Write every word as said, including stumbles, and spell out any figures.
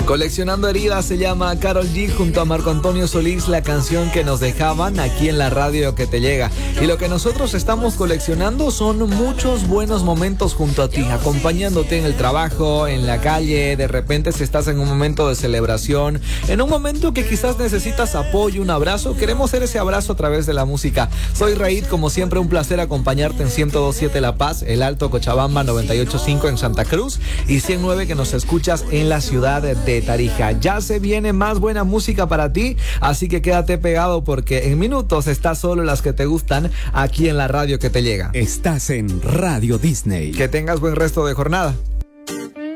Coleccionando heridas se llama Karol G junto a Marco Antonio Solís, la canción que nos dejaban aquí en la radio que te llega. Y lo que nosotros estamos coleccionando son muchos buenos momentos junto a ti, acompañándote en el trabajo, en la calle, de repente si estás en un momento de celebración, en un momento que quizás necesitas apoyo, un abrazo, queremos ser ese abrazo a través de la música. Soy Raid, como siempre un placer acompañarte en ciento dos punto siete La Paz, El Alto Cochabamba, noventa y ocho punto cinco en Santa Cruz y ciento nueve que nos escuchas en la ciudad de Tarija. Ya se viene más buena música para ti, así que quédate pegado porque en minutos estás solo las que te gustan aquí en la radio que te llega. Estás en Radio Disney. Que tengas buen resto de jornada.